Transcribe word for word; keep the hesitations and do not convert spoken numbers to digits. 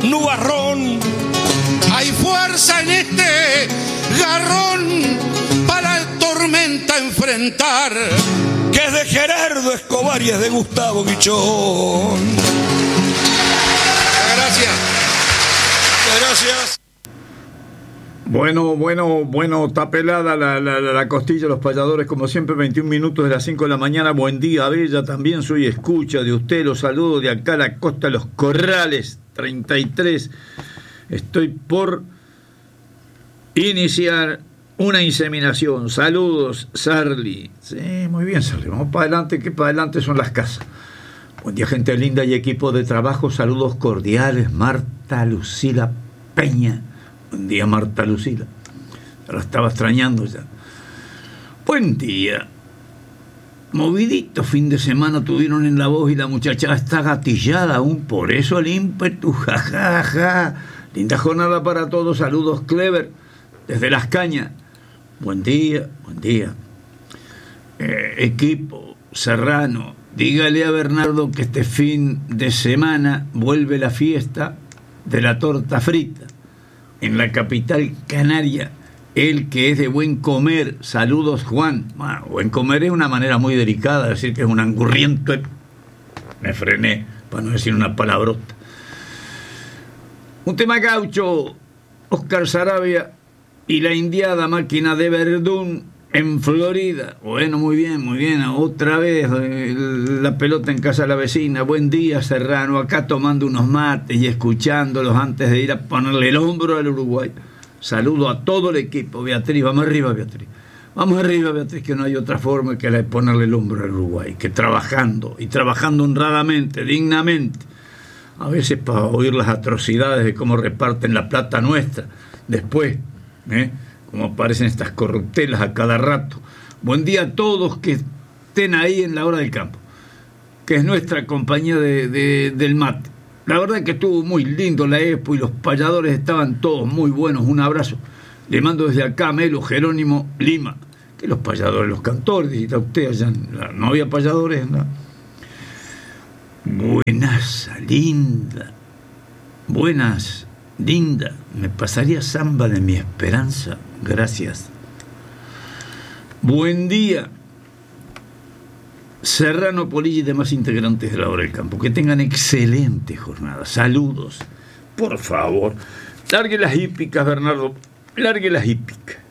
nubarrón. Hay fuerza en este garrón para la tormenta enfrentar, que es de Gerardo Escobar y es de Gustavo Guichón. Gracias. Gracias. Bueno, bueno, bueno, está pelada la, la, la costilla de los payadores, como siempre, veintiún minutos de las cinco de la mañana. Buen día, Bella, también soy escucha de usted, los saludo de acá a la costa de Los Corrales, treinta y tres. Estoy por iniciar una inseminación. Saludos, Sarli. Sí, muy bien, Sarli, vamos para adelante, que para adelante son las casas. Buen día, gente linda y equipo de trabajo, saludos cordiales, Marta Lucila Peña. Buen día, Marta Lucila. La estaba extrañando ya. Buen día. Movidito fin de semana tuvieron en La Voz y la muchacha está gatillada aún, por eso el ímpetu, jajaja. Ja, ja. Linda jornada para todos, saludos, Clever, desde Las Cañas. Buen día, buen día. Eh, equipo, Serrano, dígale a Bernardo que este fin de semana vuelve la fiesta de la torta frita en la capital canaria, el que es de buen comer. Saludos, Juan. Bueno, buen comer es una manera muy delicada de decir que es un angurriento. Me frené para no decir una palabrota. Un tema gaucho, Oscar Sarabia y la indiada Máquina de Verdún en Florida. Bueno, muy bien, muy bien. Otra vez eh, la pelota en casa de la vecina. Buen día, Serrano. Acá tomando unos mates y escuchándolos antes de ir a ponerle el hombro al Uruguay. Saludo a todo el equipo. Beatriz, vamos arriba, Beatriz. Vamos arriba, Beatriz, que no hay otra forma que la de ponerle el hombro al Uruguay. Que trabajando, y trabajando honradamente, dignamente. A veces para oír las atrocidades de cómo reparten la plata nuestra. Después, ¿eh? Como aparecen estas corruptelas a cada rato. Buen día a todos que estén ahí en la hora del campo, que es nuestra compañía de, de, del mate. La verdad que estuvo muy lindo la expo y los payadores estaban todos muy buenos. Un abrazo. Le mando desde acá a Melo Jerónimo Lima. Que los payadores, los cantores, dice usted allá, no había payadores, ¿no? Buenas, linda. Buenas, linda. Me pasaría samba de mi esperanza. Gracias. Buen día, Serrano, Polilli y demás integrantes de la hora del campo. Que tengan excelente jornada. Saludos. Por favor, largue las hípicas, Bernardo. Largue las hípicas.